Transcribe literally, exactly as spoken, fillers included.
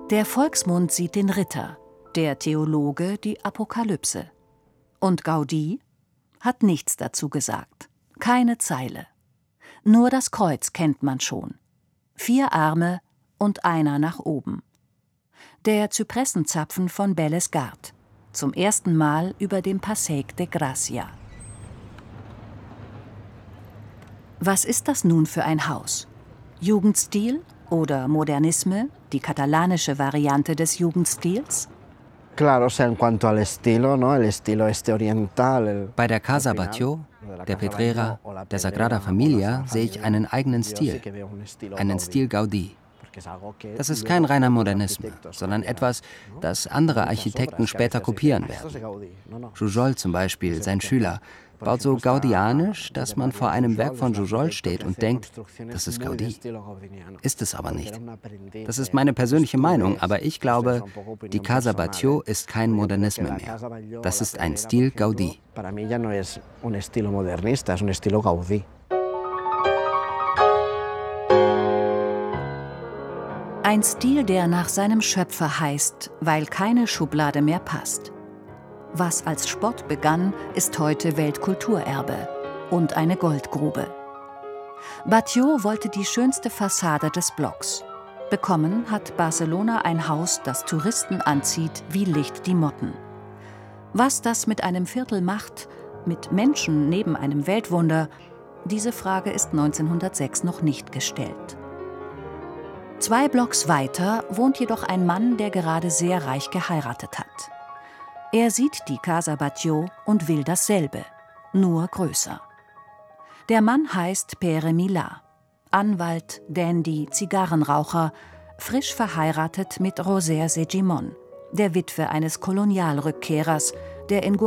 Der Volksmund sieht den Ritter, der Theologe die Apokalypse. Und Gaudí hat nichts dazu gesagt. Keine Zeile. Nur das Kreuz kennt man schon. Vier Arme und einer nach oben. Der Zypressenzapfen von Bellesgard. Zum ersten Mal über dem Passeig de Gracia. Was ist das nun für ein Haus? Jugendstil oder Modernisme, die katalanische Variante des Jugendstils? Bei der Casa Batlló, der Pedrera, der Sagrada Familia sehe ich einen eigenen Stil, einen Stil Gaudí. Das ist kein reiner Modernismus, sondern etwas, das andere Architekten später kopieren werden. Jujol zum Beispiel, sein Schüler, baut so gaudianisch, dass man vor einem Werk von Jujol steht und denkt, das ist Gaudí. Ist es aber nicht. Das ist meine persönliche Meinung, aber ich glaube, die Casa Batlló ist kein Modernismus mehr. Das ist ein Stil Gaudí. Ein Stil, der nach seinem Schöpfer heißt, weil keine Schublade mehr passt. Was als Sport begann, ist heute Weltkulturerbe und eine Goldgrube. Batlló wollte die schönste Fassade des Blocks. Bekommen hat Barcelona ein Haus, das Touristen anzieht wie Licht die Motten. Was das mit einem Viertel macht, mit Menschen neben einem Weltwunder, diese Frage ist neunzehnhundertsechs noch nicht gestellt. Zwei Blocks weiter wohnt jedoch ein Mann, der gerade sehr reich geheiratet hat. Er sieht die Casa Batlló und will dasselbe, nur größer. Der Mann heißt Pere Milà, Anwalt, Dandy, Zigarrenraucher, frisch verheiratet mit Roser Segimon, der Witwe eines Kolonialrückkehrers, der in